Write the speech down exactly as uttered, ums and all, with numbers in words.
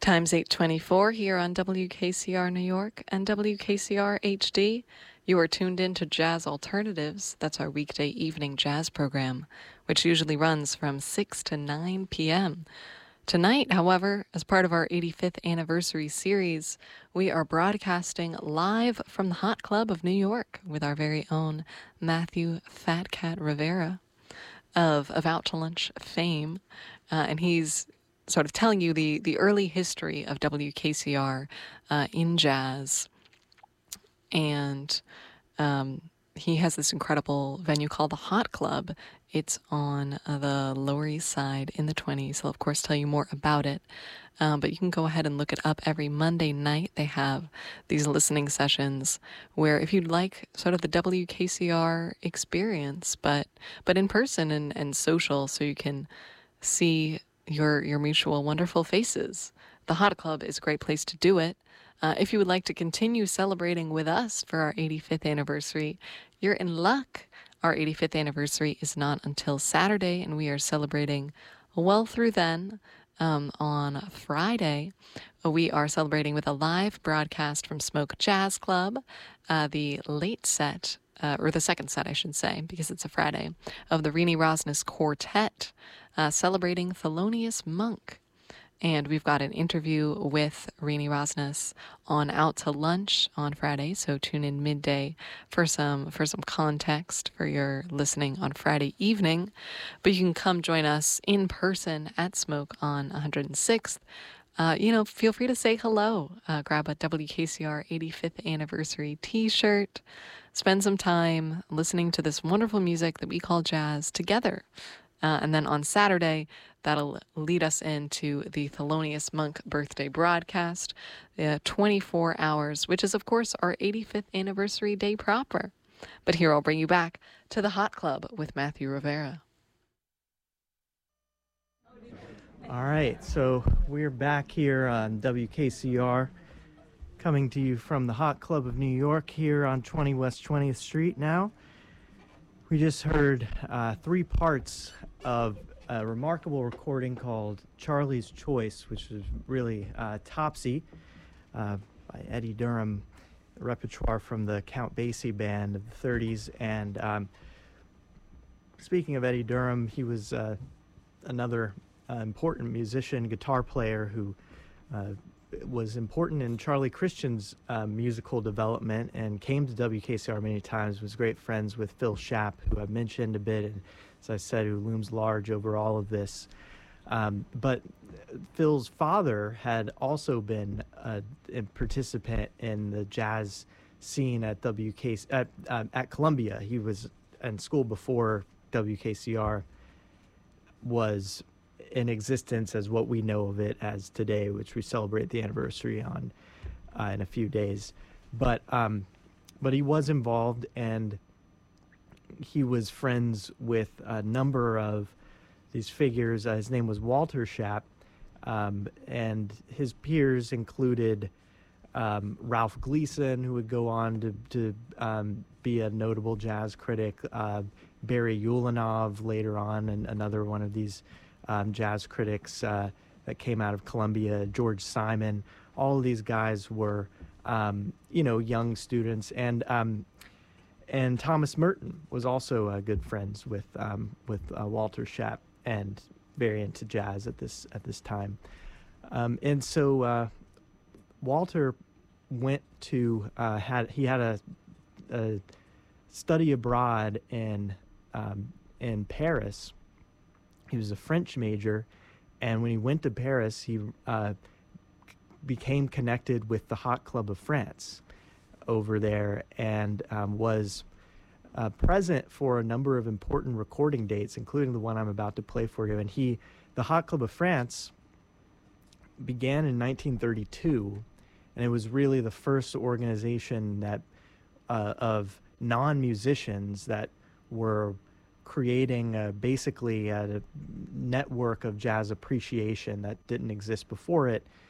Time's eight twenty-four here on W K C R New York and W K C R H D. You are tuned in to Jazz Alternatives. That's our weekday evening jazz program, which usually runs from six to nine p.m. Tonight, however, as part of our eighty-fifth anniversary series, we are broadcasting live from the Hot Club of New York with our very own Matthew Fat Cat Rivera of Of Out to Lunch fame. Uh, and he's sort of telling you the, the early history of W K C R uh, in jazz. And um, he has this incredible venue called the Hot Club. It's on uh, the Lower East Side in the twenties. He'll, of course, tell you more about it. Um, but you can go ahead and look it up every Monday night. They have these listening sessions where if you'd like sort of the W K C R experience, but but in person and, and social, so you can see your your mutual wonderful faces. The Hot Club is a great place to do it. Uh, if you would like to continue celebrating with us for our eighty-fifth anniversary, you're in luck. Our eighty-fifth anniversary is not until Saturday, and we are celebrating well through then. Um, on Friday, we are celebrating with a live broadcast from Smoke Jazz Club, uh, the late set, uh, or the second set, I should say, because it's a Friday, of the Rini Rosnes Quartet, uh, celebrating Thelonious Monk. And we've got an interview with Rini Rosnes on Out to Lunch on Friday, so tune in midday for some for some context for your listening on Friday evening. But you can come join us in person at Smoke on one hundred sixth. Uh, you know, feel free to say hello. Uh, grab a W K C R eighty-fifth anniversary t-shirt. Spend some time listening to this wonderful music that we call jazz together. Uh, and then on Saturday, that'll lead us into the Thelonious Monk birthday broadcast, uh, twenty-four hours, which is, of course, our eighty-fifth anniversary day proper. But here I'll bring you back to the Hot Club with Matthew Rivera. All right, so we're back here on W K C R, coming to you from the Hot Club of New York here on twenty West twentieth Street now. We just heard uh, three parts of a remarkable recording called Charlie's Choice, which is really uh, Topsy uh, by Eddie Durham, repertoire from the Count Basie band of the thirties. And um, speaking of Eddie Durham, he was uh, another uh, important musician, guitar player who uh, was important in Charlie Christian's uh, musical development and came to W K C R many times, was great friends with Phil Schaap, who I've mentioned a bit, and as I said, who looms large over all of this. Um, but Phil's father had also been a, a participant in the jazz scene at W K C R, at, uh, at Columbia. He was in school before W K C R was in existence as what we know of it as today, which we celebrate the anniversary on uh, in a few days. But um, but he was involved, and he was friends with a number of these figures. Uh, his name was Walter Schaap, um, and his peers included um, Ralph Gleason, who would go on to, to um, be a notable jazz critic, uh, Barry Ulanov later on, and another one of these Um, jazz critics uh, that came out of Columbia, George Simon. All of these guys were, um, you know, young students, and um, and Thomas Merton was also uh, good friends with um, with uh, Walter Schaap and very into jazz at this at this time. Um, and so uh, Walter went to uh, had he had a, a study abroad in um, in Paris. He was a French major, and when he went to Paris, he uh, became connected with the Hot Club of France over there, and um, was uh, present for a number of important recording dates, including the one I'm about to play for you. And he, the Hot Club of France, began in nineteen thirty-two, and it was really the first organization that uh, of non-musicians that were creating uh, basically a network of jazz appreciation that didn't exist before it.